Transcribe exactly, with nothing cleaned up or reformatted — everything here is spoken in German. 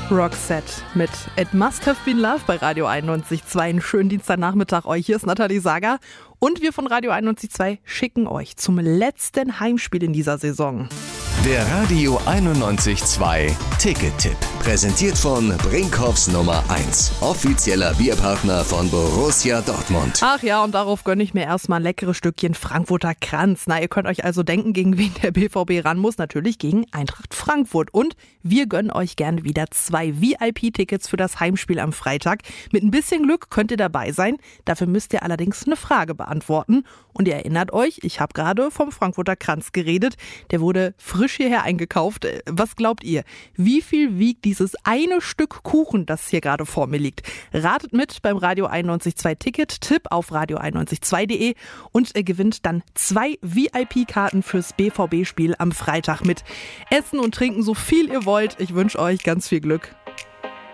Roxette mit It Must Have Been Love bei Radio einundneunzig Komma zwei. Einen schönen Dienstagnachmittag euch. Hier ist Nathalie Sager und wir von Radio einundneunzig Komma zwei schicken euch zum letzten Heimspiel in dieser Saison. Der Radio einundneunzig Komma zwei Ticket-Tipp. Präsentiert von Brinkhoffs Nummer eins. Offizieller Bierpartner von Borussia Dortmund. Ach ja, und darauf gönne ich mir erstmal ein leckeres Stückchen Frankfurter Kranz. Na, ihr könnt euch also denken, gegen wen der B V B ran muss. Natürlich gegen Eintracht Frankfurt. Und wir gönnen euch gerne wieder zwei V I P-Tickets für das Heimspiel am Freitag. Mit ein bisschen Glück könnt ihr dabei sein. Dafür müsst ihr allerdings eine Frage beantworten. Und ihr erinnert euch, ich habe gerade vom Frankfurter Kranz geredet. Der wurde frisch hierher eingekauft. Was glaubt ihr? Wie viel wiegt dieses eine Stück Kuchen, das hier gerade vor mir liegt? Ratet mit beim Radio einundneunzig Komma zwei Ticket-Tipp auf radio einundneunzig Komma zwei Punkt de und äh, gewinnt dann zwei V I P-Karten fürs B V B-Spiel am Freitag mit Essen und Trinken, so viel ihr wollt. Ich wünsche euch ganz viel Glück.